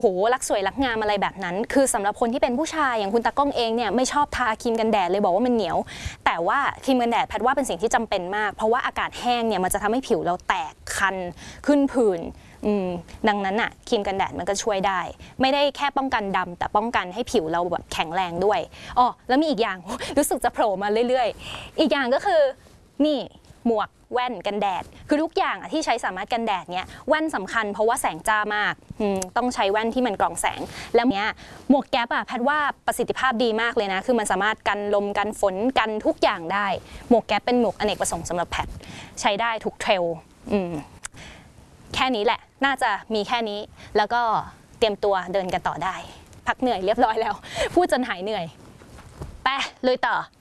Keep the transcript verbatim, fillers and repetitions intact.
โหรักสวยรักงามอะไรแบบนั้นคือสำหรับคนที่เป็นผู้ชายอย่างคุณตากล้องเองเนี่ยไม่ชอบทาครีมกันแดดเลยบอกว่ามันเหนียวแต่ว่าครีมกันแดดแพทว่าเป็นสิ่งที่จำเป็นมากเพราะว่าอากาศแห้งเนี่ยมันจะทำให้ผิวเราแตกคันขึ้นผื่นดังนั้นอ่ะครีมกันแดดมันก็ช่วยได้ไม่ได้แค่ป้องกันดำแต่ป้องกันให้ผิวเราแบบแข็งแรงด้วยอ๋อแล้วมีอีกอย่างรู้สึกจะโผล่มาเรื่อยๆอีกอย่างก็คือนี่หมวกแว่นกันแดดคือทุกอย่างที่ใช้สามารถกันแดดเนี้ยแว่นสำคัญเพราะว่าแสงจ้ามากต้องใช้แว่นที่มันกรองแสงแล้วเนี้ยหมวกแก๊ปอะแพทว่าประสิทธิภาพดีมากเลยนะคือมันสามารถกันลมกันฝนกันทุกอย่างได้หมวกแก๊ปเป็นหมวกอเนกประสงค์สำหรับแพทใช้ได้ทุกเทรลแค่นี้แหละน่าจะมีแค่นี้แล้วก็เตรียมตัวเดินกันต่อได้พักเหนื่อยเรียบร้อยแล้วพูดจนหายเหนื่อยไปเลยต่อ